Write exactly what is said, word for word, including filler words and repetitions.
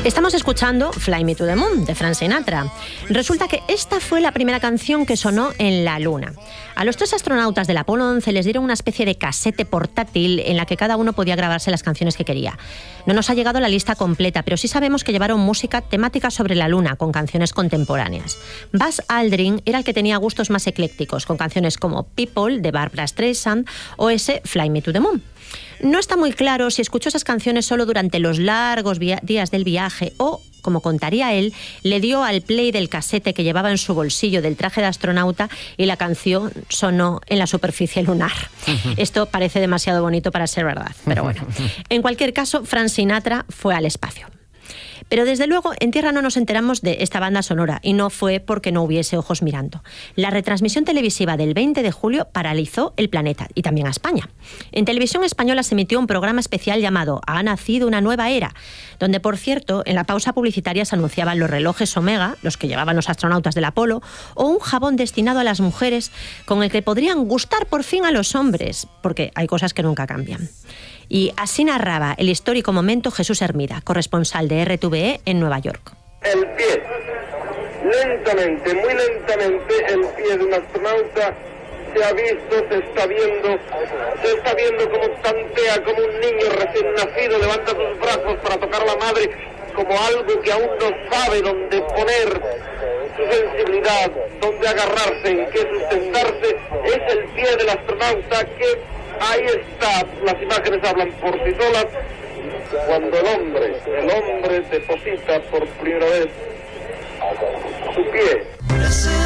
Estamos escuchando Fly Me to the Moon, de Frank Sinatra. Resulta que esta fue la primera canción que sonó en la Luna. A los tres astronautas del Apolo once les dieron una especie de casete portátil en la que cada uno podía grabarse las canciones que quería. No nos ha llegado la lista completa, pero sí sabemos que llevaron música temática sobre la Luna, con canciones contemporáneas. Buzz Aldrin era el que tenía gustos más eclécticos, con canciones como People, de Barbra Streisand, o ese Fly Me to the Moon. No está muy claro si escuchó esas canciones solo durante los largos días del viaje o, como contaría él, le dio al play del casete que llevaba en su bolsillo del traje de astronauta y la canción sonó en la superficie lunar. Esto parece demasiado bonito para ser verdad, pero bueno. En cualquier caso, Frank Sinatra fue al espacio. Pero desde luego en tierra no nos enteramos de esta banda sonora, y no fue porque no hubiese ojos mirando. La retransmisión televisiva del veinte de julio paralizó el planeta, y también a España. En televisión española se emitió un programa especial llamado Ha nacido una nueva era, donde, por cierto, en la pausa publicitaria se anunciaban los relojes Omega, los que llevaban los astronautas del Apolo, o un jabón destinado a las mujeres con el que podrían gustar por fin a los hombres, porque hay cosas que nunca cambian. Y así narraba el histórico momento Jesús Hermida, corresponsal de R T V E en Nueva York. El pie, lentamente, muy lentamente, el pie de un astronauta se ha visto, se está viendo, se está viendo como tantea, como un niño recién nacido, levanta sus brazos para tocar a la madre, como algo que aún no sabe dónde poner su sensibilidad, dónde agarrarse, en qué sustentarse. Es el pie del astronauta que... Ahí está, las imágenes hablan por sí solas, cuando el hombre, el hombre deposita por primera vez su pie.